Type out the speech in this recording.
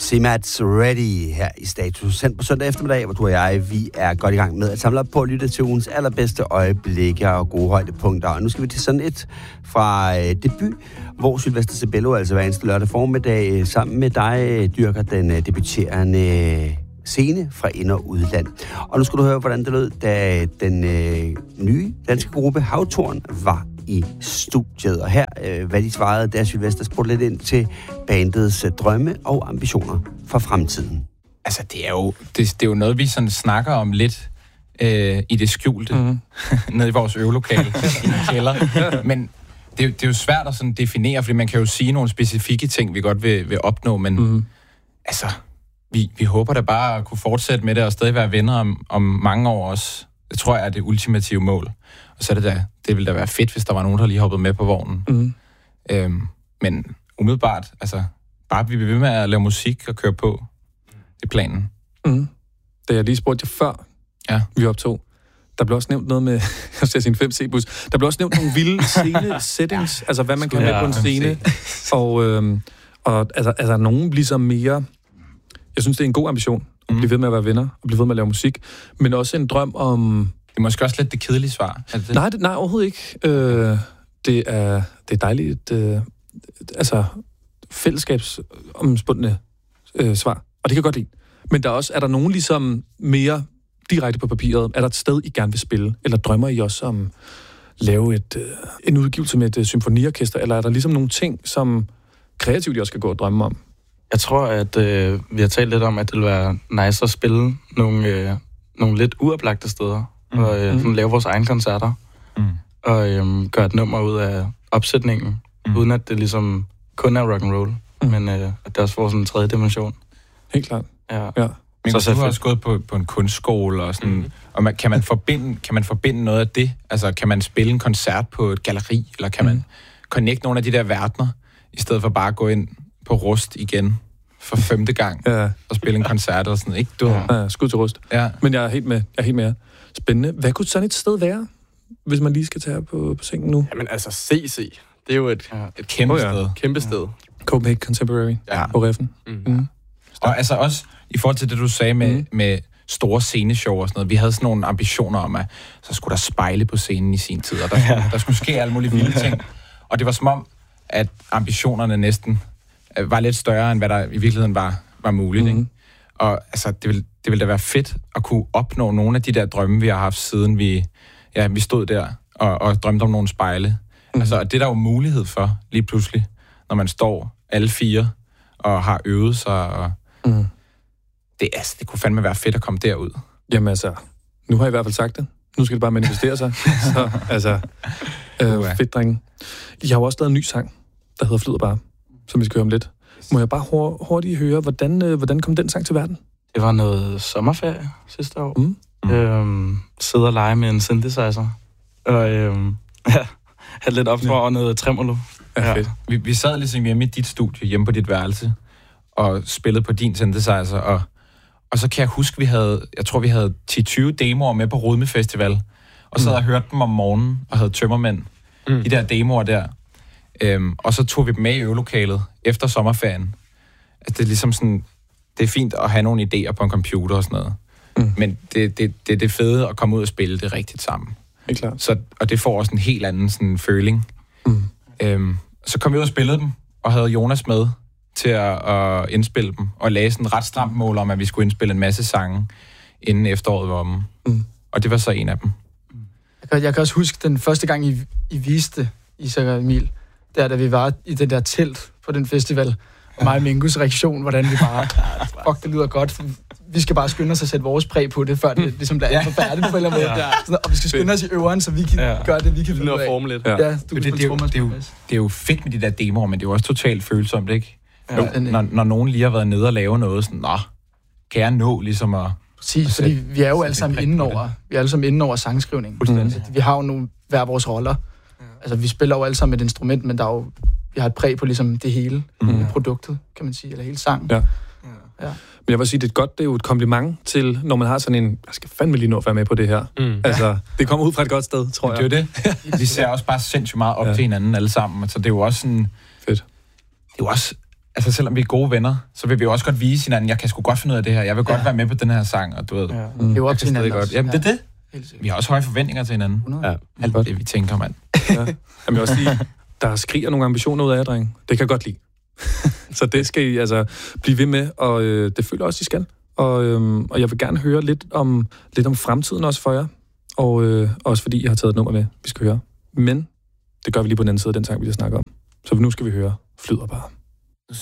Simats Ready her i Status. Sendt på søndag eftermiddag, hvor du og jeg, vi er godt i gang med at samle op på at lytte til ugens allerbedste øjeblikke og gode højdepunkter. Og nu skal vi til sådan et fra debut, hvor Sylvester Sibello, altså hver eneste lørdag formiddag, sammen med dig, dyrker den debuterende scene fra ind- og udland. Og nu skal du høre, hvordan det lød, da den nye danske gruppe Havtorn var i studiet. Og her, hvad de svarede, der Sylvester spurgte lidt ind til bandets drømme og ambitioner for fremtiden. Altså, det er jo noget, vi sådan snakker om lidt i det skjulte, nede i vores øvelokale i en kælder. Men det er jo svært at sådan definere, fordi man kan jo sige nogle specifikke ting, vi godt vil opnå, men altså, vi håber da bare at kunne fortsætte med det og stadig være venner om mange år også. Det tror jeg er det ultimative mål. Og så er det ville da være fedt, hvis der var nogen, der lige hoppede med på vognen. Men umiddelbart, altså, bare vi bliver ved med at lave musik og køre på. Det er planen. Da jeg lige spurgte jer før, vi optog, der blev også nævnt noget med, jeg skal sige en 5C-bus, der blev også nævnt nogle vilde scene-settings, altså hvad man kan med på en scene. Og altså nogen ligesom mere, jeg synes, det er en god ambition at blive ved med at være venner, og blive ved med at lave musik, men også en drøm om... Det er måske også lidt det kedelige svar. Nej, overhovedet ikke. Det er dejligt, altså fællesskabsomspundne svar, og det kan jeg godt lide. Men er der nogen ligesom mere direkte på papiret? Er der et sted, I gerne vil spille? Eller drømmer I også om lave en udgivelse med et symfoniorkester? Eller er der ligesom nogle ting, som kreativt I også skal gå og drømme om? Jeg tror, at vi har talt lidt om, at det vil være nice at spille nogle lidt uoplagte steder. Og sådan lave vores egne koncerter. Og gøre et nummer ud af opsætningen. Uden at det ligesom kun er rock'n'roll. Men at det også får sådan en tredje dimension. Helt klart. Ja. Men så du har også gået på en kunstskole og sådan, og kan man forbinde noget af det? Altså, kan man spille en koncert på et galleri, eller kan man connecte nogle af de der verdener, i stedet for bare at gå ind på Rust igen for 5. gang og spille en koncert og sådan, ikke? Skud til Rust. Ja. Men jeg er helt med. Spændende. Hvad kunne sådan et sted være, hvis man lige skal tage på sengen nu? Jamen altså, CC. Det er jo et kæmpe sted. Kæmpe sted. Copenhagen Contemporary på Reffen. Og altså også i forhold til det, du sagde med store sceneshow og sådan noget. Vi havde sådan nogle ambitioner om, at så skulle der spejle på scenen i sin tid, og der skulle ske alle mulige vilde ting. Og det var som om, at ambitionerne næsten var lidt større, end hvad der i virkeligheden var muligt. Ikke? Og altså, det ville da være fedt at kunne opnå nogle af de der drømme, vi har haft, siden vi stod der og drømte om nogle spejle. Altså, og det er der jo mulighed for lige pludselig, når man står alle 4 og har øvet sig. Og det kunne fandme være fedt at komme derud. Jamen altså, nu har jeg i hvert fald sagt det. Nu skal det bare manifestere sig. Så altså, fedt, drenge. Jeg har jo også lavet en ny sang, der hedder Flyder bare, som vi skal høre om lidt. Må jeg bare hurtigt høre, hvordan kom den sang til verden? Det var noget sommerferie sidste år. Sidde og lege med en synthesizer. Og have lidt op for noget tremolo. Ja. Fedt. Vi sad ligesom hjemme i dit studie, hjemme på dit værelse, og spillede på din synthesizer, og så kan jeg huske, jeg tror vi havde 10-20 demoer med på Rudme Festival, og så havde jeg hørt dem om morgenen, og havde tømmermænd, de der demoer der. Og så tog vi dem med i øvelokalet efter sommerferien. Altså, det er ligesom sådan, det er fint at have nogle idéer på en computer og sådan noget. Men det er det fede at komme ud og spille det rigtigt sammen. Helt klart. Så, og det får også en helt anden sådan føling. Så kom vi ud og spillede dem, og havde Jonas med til at indspille dem, og lagde sådan et ret stramt mål om, at vi skulle indspille en masse sange, inden efteråret var omme. Og det var så en af dem. Jeg kan også huske den første gang, I viste Isak og Emil, da vi var i det der telt på den festival, og mig og Mingus reaktion, hvordan vi bare, fuck, det lyder godt. Vi skal bare skynde os at sætte vores præg på det, før det ligesom bliver alt for færdigt på en eller anden måde. Og vi skal skynde os i øveren, så vi kan gøre det, vi kan finde ud af. Forme lidt. Det er jo fedt med de der demoer, men det er jo også totalt følsomt, ikke? Når nogen lige har været nede og lave noget, sådan, kan jeg nå ligesom at... Præcis, fordi vi er jo alle sammen inde over sangskrivning. Vi har jo hver vores roller. Altså, vi spiller jo alle sammen et instrument, men vi har et præg på ligesom det hele produktet, kan man sige, eller hele sangen. Ja. Men jeg vil sige, det er jo et kompliment til, når man har sådan en, jeg skal fandme lige nå at være med på det her. Altså, det kommer ud fra et godt sted, tror jeg. Det er det. Vi ser også bare sindssygt meget op til hinanden alle sammen. Altså, det er jo også sådan... Fedt. Det er jo også altså selvom vi er gode venner, så vil vi jo også godt vise hinanden, jeg kan sgu godt finde ud af det her, jeg vil godt være med på den her sang, og du ved... Ja. Det er jo op til hinanden godt. Jamen, det er det. Vi har også høje forventninger til hinanden. Ja. Alt det, vi tænker, mand. Ja. Jamen, jeg vil også sige, der skriger nogle ambitioner ud af jer, dreng. Det kan jeg godt lide. Så det skal I altså blive ved med, og det føler også, I skal. Og jeg vil gerne høre lidt om fremtiden også for jer, og også fordi jeg har taget et nummer med, vi skal høre. Men det gør vi lige på den anden side af den sang, vi skal snakke om. Så nu skal vi høre Flyder bare.